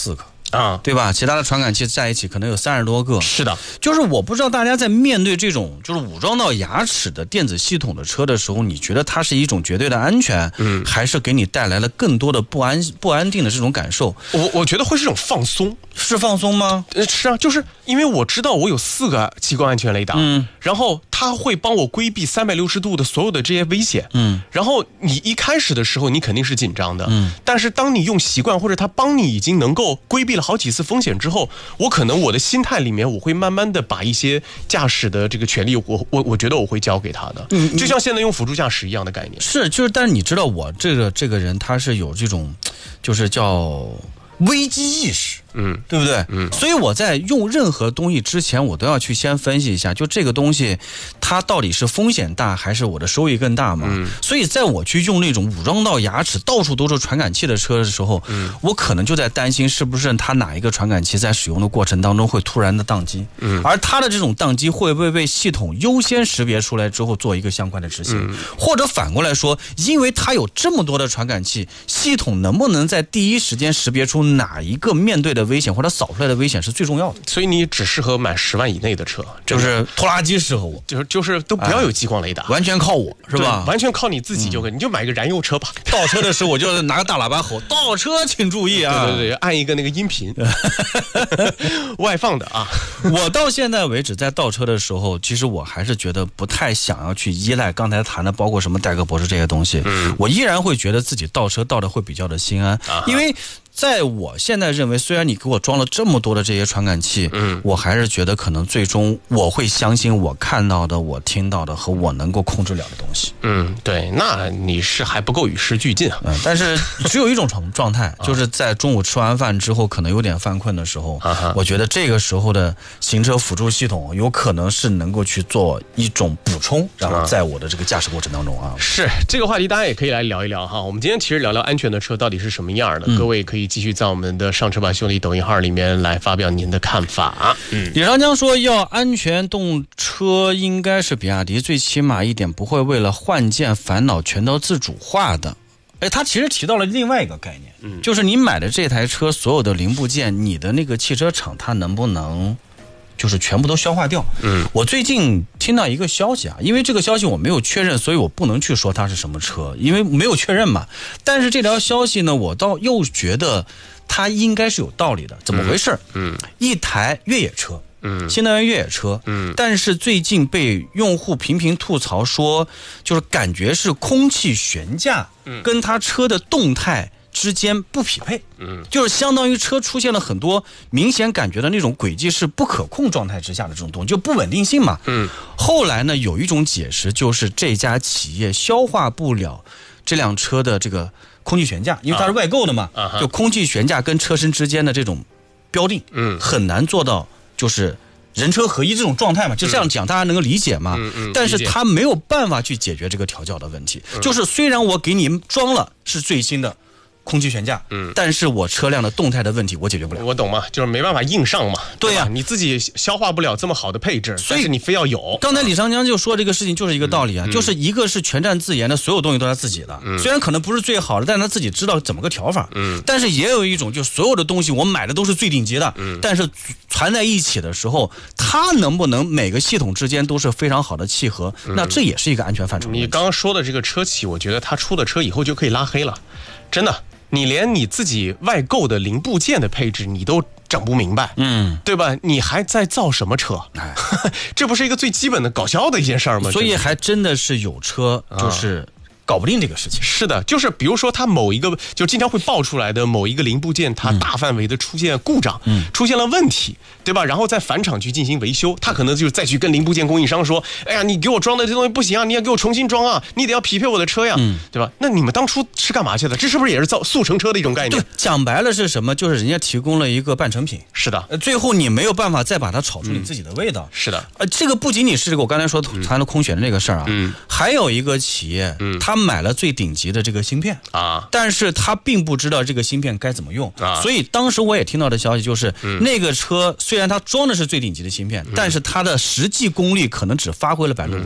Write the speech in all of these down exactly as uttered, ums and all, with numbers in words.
四个。 啊， 对吧？其他的传感器在一起可能有三十多个。 是的， 就是我不知道大家在面对这种就是武装到牙齿的电子系统的车的时候，你觉得它是一种绝对的安全，嗯，还是给你带来了更多的不安不安定的这种感受？ 我我觉得会是一种放松， 是放松吗？ 呃，是啊，就是因为我知道我有四个激光安全雷达，嗯，然后它会帮我规避三百六十度的所有的这些危险，嗯，然后你一开始的时候你肯定是紧张的，嗯，但是当你用习惯或者它帮你已经能够规避了好几次风险之后，我可能我的心态里面我会慢慢的把一些驾驶的这个权利，我我我觉得我会交给他的，嗯，就像现在用辅助驾驶一样的概念。 是，就是，但是你知道我这个这个人他是有这种，就是叫危机意识。嗯，对不对？嗯，所以我在用任何东西之前，我都要去先分析一下，就这个东西它到底是风险大还是我的收益更大嘛？嗯，所以在我去用那种武装到牙齿、到处都是传感器的车的时候，嗯，我可能就在担心是不是它哪一个传感器在使用的过程当中会突然的宕机，嗯，而它的这种宕机会不会被系统优先识别出来之后做一个相关的执行，嗯，或者反过来说，因为它有这么多的传感器，系统能不能在第一时间识别出哪一个面对的危险或者扫出来的危险是最重要的。 所以你只适合买十万以内的车， 就是拖拉机适合我， 就是就是都不要有激光雷达， 哎，完全靠我是吧？ 完全靠你自己就可以，嗯，你就买个燃油车吧。 倒车的时候我就拿个大喇叭吼：“倒车请注意啊！” 对对对，按一个那个音频外放的啊。 我到现在为止在倒车的时候，其实我还是觉得不太想要去依赖刚才谈的，包括什么戴克博士这些东西。嗯，我依然会觉得自己倒车倒的会比较的心安，啊，因为在我现在认为，虽然你给我装了这么多的这些传感器，嗯，我还是觉得可能最终我会相信我看到的、我听到的和我能够控制了的东西。 嗯，对，那你是还不够与时俱进啊。 嗯，但是只有一种状状态，就是在中午吃完饭之后，可能有点犯困的时候，啊，我觉得这个时候的行车辅助系统有可能是能够去做一种补充，然后在我的这个驾驶过程当中啊。 是这个话题，大家也可以来聊一聊哈。我们今天其实聊聊安全的车到底是什么样的，嗯，各位可以继续在我们的上车吧兄弟抖音号里面来发表您的看法。嗯， 李长江说，要安全动车应该是比亚迪，最起码一点不会为了换件烦恼全都自主化的。哎，他其实提到了另外一个概念，嗯，就是你买的这台车所有的零部件，你的那个汽车厂它能不能就是全部都消化掉？嗯，我最近听到一个消息啊，因为这个消息我没有确认，所以我不能去说它是什么车，因为没有确认嘛。但是这条消息呢，我倒又觉得它应该是有道理的。怎么回事？嗯，一台越野车，嗯，新能源越野车，嗯，但是最近被用户频频吐槽说，就是感觉是空气悬架跟它车的动态之间不匹配，嗯，就是相当于车出现了很多明显感觉的那种轨迹是不可控状态之下的这种东西，就不稳定性嘛，嗯。后来呢，有一种解释就是这家企业消化不了这辆车的这个空气悬架，因为它是外购的嘛，啊，就空气悬架跟车身之间的这种标定，嗯，很难做到就是人车合一这种状态嘛，就这样讲大家能够理解吗？嗯嗯，但是他没有办法去解决这个调教的问题，嗯，就是虽然我给你装了是最新的空气悬架，嗯，但是我车辆的动态的问题我解决不了。 我懂嘛，就是没办法硬上嘛。 对呀， 啊，你自己消化不了这么好的配置，所以你非要有。 刚才李长江就说这个事情就是一个道理啊，嗯，就是一个是全占自研的，所有东西都是他自己的，嗯，虽然可能不是最好的，但是他自己知道怎么个调法，嗯，但是也有一种就所有的东西我买的都是最顶级的，嗯，但是攒在一起的时候，它能不能每个系统之间都是非常好的契合，嗯，那这也是一个安全范畴。 你刚刚说的这个车企，我觉得他出的车以后就可以拉黑了，真的。你连你自己外购的零部件的配置你都整不明白，嗯，对吧？你还在造什么车？哎，这不是一个最基本的搞笑的一件事儿吗？ 所以还真的是有车就是搞不定这个事情。 是的，就是比如说它某一个就经常会爆出来的某一个零部件，它大范围的出现故障，嗯，出现了问题，对吧？然后在返厂去进行维修，他可能就再去跟零部件供应商说，哎呀，你给我装的这东西不行啊，你要给我重新装啊，你得要匹配我的车呀，嗯，对吧？那你们当初是干嘛去的？这是不是也是造速成车的一种概念？ 对，讲白了是什么？就是人家提供了一个半成品。 是的， 呃，最后你没有办法再把它炒出你自己的味道。 嗯，是的， 呃，这个不仅仅是这个我刚才说谈了空悬的这个事儿啊，嗯，还有一个企业，嗯，他买了最顶级的这个芯片啊，但是他并不知道这个芯片该怎么用啊，所以当时我也听到的消息就是，嗯，那个车虽然它装的是最顶级的芯片，嗯，但是它的实际功率可能只发挥了百分之五十。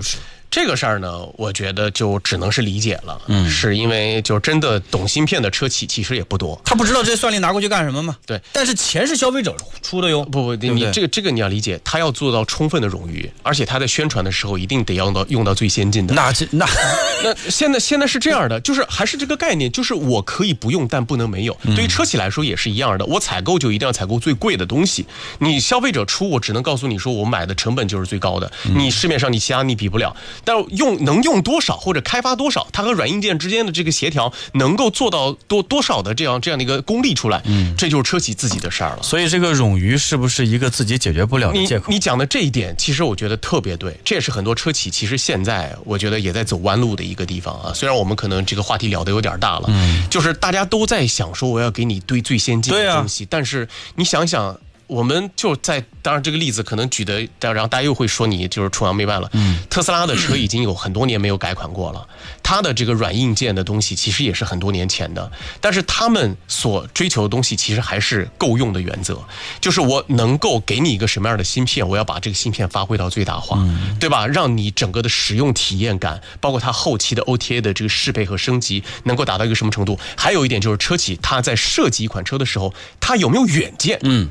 这个事儿呢，我觉得就只能是理解了，嗯，是因为就真的懂芯片的车企其实也不多， 他不知道这算力拿过去干什么吗？ 对， 但是钱是消费者出的哟。 不不， 对对你这个这个你要理解，他要做到充分的冗余，而且他在宣传的时候一定得用到用到最先进的。 那这那那现在现在是这样的，就是还是这个概念，就是我可以不用，但不能没有。对于车企来说也是一样的，我采购就一定要采购最贵的东西。你消费者出，我只能告诉你说，我买的成本就是最高的，你市面上你其他你比不了，但用能用多少或者开发多少，它和软硬件之间的这个协调能够做到多多少的这样这样的一个功力出来，嗯，这就是车企自己的事儿了。 所以这个冗余是不是一个自己解决不了的借口？ 你你讲的这一点，其实我觉得特别对，这也是很多车企其实现在我觉得也在走弯路的一个地方啊。虽然我们可能这个话题聊得有点大了，嗯，就是大家都在想说我要给你堆最先进的东西，但是你想想。我们就在，当然这个例子可能举的，然后大家又会说你就是崇洋媚外了。嗯，特斯拉的车已经有很多年没有改款过了，它的这个软硬件的东西其实也是很多年前的，但是他们所追求的东西其实还是够用的原则，就是我能够给你一个什么样的芯片，我要把这个芯片发挥到最大化，嗯、对吧？让你整个的使用体验感，包括它后期的 O T A 的这个适配和升级，能够达到一个什么程度？还有一点就是车企它在设计一款车的时候，它有没有远见？嗯。